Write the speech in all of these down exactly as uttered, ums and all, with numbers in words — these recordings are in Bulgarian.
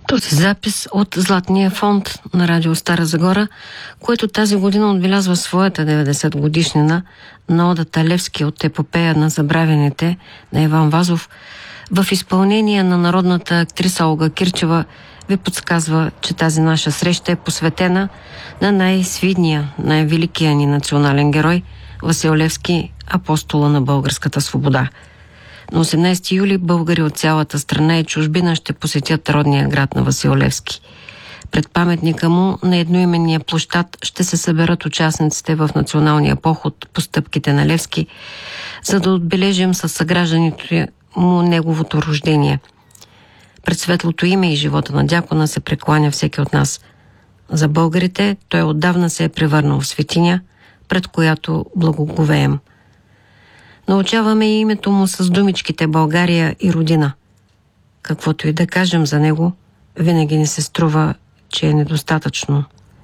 Този запис от Златния фонд на радио Стара Загора, което тази година отбелязва своята деветдесет годишнина на одата Левски от епопея на забравените на Иван Вазов, в изпълнение на народната актриса Олга Кирчева, ви подсказва, че тази наша среща е посветена на най-свидния, най-великия ни национален герой Васил Левски, апостола на българската свобода. На осемнадесети юли българи от цялата страна и чужбина ще посетят родния град на Васил Левски. Пред паметника му на едноименния площад ще се съберат участниците в националния поход по стъпките на Левски, за да отбележим със съгражданите му неговото рождение. Пред светлото име и живота на дякона се прекланя всеки от нас. За българите той отдавна се е превърнал в светиня, пред която благоговеем. Научаваме и името му с думичките България и Родина. Каквото и да кажем за него, винаги ни се струва, че е недостатъчно.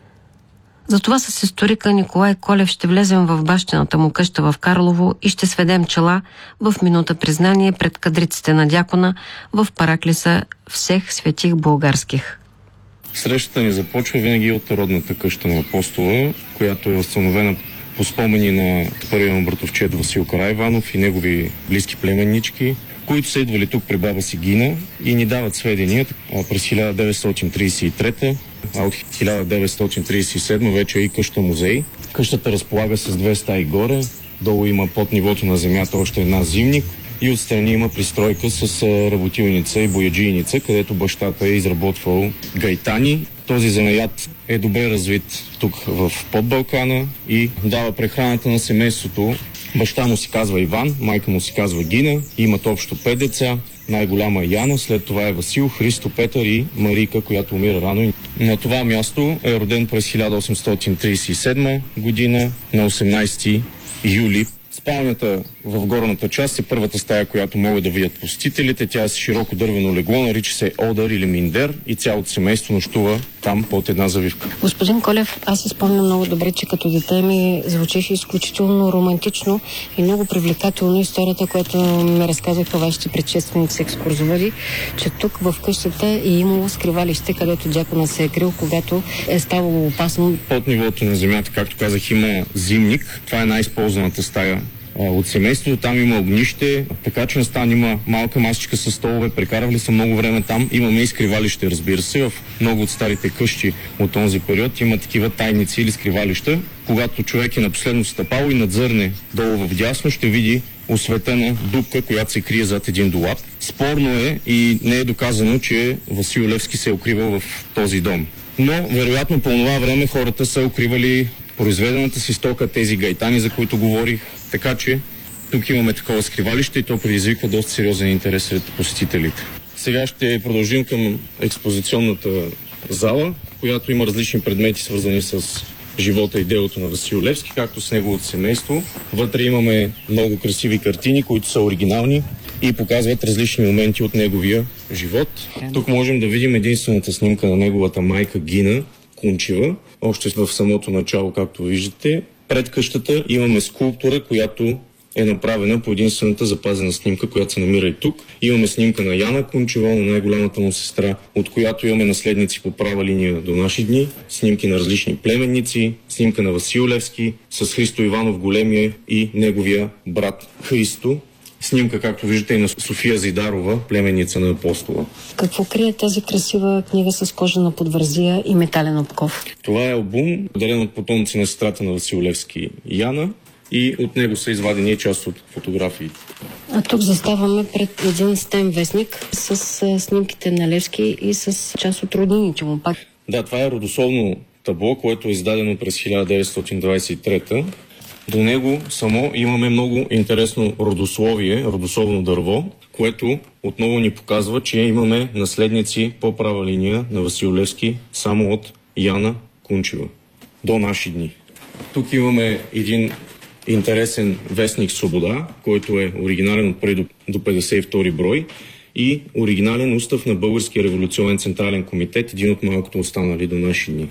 Затова с историка Николай Колев ще влезем в бащината му къща в Карлово и ще сведем чела в минута признание пред кадриците на дякона в параклиса «Всех светих българских». Срещата ни започва винаги от родната къща на апостола, която е възстановена по спомени на първия му братовчет Васил Караиванов и негови близки племеннички, които са идвали тук при баба си Гина и ни дават сведения през хиляда деветстотин тридесет и трета, а от хиляда деветстотин тридесет и седма вече е и къща музей. Къщата разполага с две стаи горе, долу има под нивото на земята още една зимник и отстрани има пристройка с работилница и бояджийница, където бащата е изработвал гайтани. Този занаят е добре развит тук в Подбалкана и дава прехраната на семейството. Баща му се казва Иван, майка му се казва Гина, имат общо пет деца. Най-голяма е Яна, след това е Васил, Христо, Петър и Марика, която умира рано. На това място е роден през хиляда осемстотин тридесет и седма година на осемнадесети юли. Спалнята в горната част е първата стая, която могат да видят посетителите. Тя е с широко дървено легло, нарича се Одър или Миндер и цялото семейство нощува там под една завивка. Господин Колев, аз си спомням много добре, че като дете ми звучеше изключително романтично и много привлекателно историята, която ми разказаха вашите предшественици екскурзоводи, че тук в къщата е имало скривалище, където дякона се е крил, когато е ставало опасно. Под нивото на земята, както казах, има зимник. Това е най-използваната стая от семейството. Там има огнище, пекачен стан, има малка масичка с столове, прекарвали са много време там. Имаме и скривалище, разбира се. В много от старите къщи от този период има такива тайници или скривалища. Когато човек е на последно стъпало и надзърне долу в дясно, ще види осветена дупка, която се крие зад един долап. Спорно е и не е доказано, че Васил Левски се е укривал в този дом. Но, вероятно, по това време хората са укривали произведената си стока, тези гайтани, за които говорих. Така че тук имаме такова скривалище и то предизвиква доста сериозен интерес сред посетителите. Сега ще продължим към експозиционната зала, която има различни предмети, свързани с живота и делото на Васил Левски, както с неговото семейство. Вътре имаме много красиви картини, които са оригинални и показват различни моменти от неговия живот. Тук можем да видим единствената снимка на неговата майка Гина Кунчева, още в самото начало, както виждате. Пред къщата имаме скулптура, която е направена по единствената запазена снимка, която се намира и тук. Имаме снимка на Яна Кунчева, на най-голямата му сестра, от която имаме наследници по права линия до наши дни, снимки на различни племенници, снимка на Васил Левски с Христо Иванов големия и неговия брат Христо. Снимка, както виждате, и на София Зидарова, племенница на апостола. Какво крие тази красива книга с кожена подвързия и метален обков? Това е албум, подарен от потомци на сестрата на Васил Левски Яна, и от него са извадени част от фотографиите. А тук заставаме пред един стен вестник с снимките на Левски и с част от роднините му пак. Да, това е родословно табло, което е издадено през хиляда деветстотин двадесет и трета. До него само имаме много интересно родословие, родословно дърво, което отново ни показва, че имаме наследници по права линия на Васил Левски само от Яна Кунчева до наши дни. Тук имаме един интересен вестник Свобода, който е оригинален от преди до петдесет и втори брой и оригинален устав на Българския революционен централен комитет, един от малкото останали до наши дни.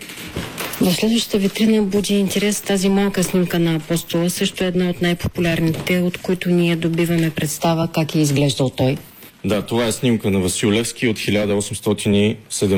В следващата витрина буди интерес тази малка снимка на апостола, също е една от най-популярните, от които ние добиваме представа как е изглеждал той. Да, това е снимка на Васил Левски от хиляда осемстотин и седемдесета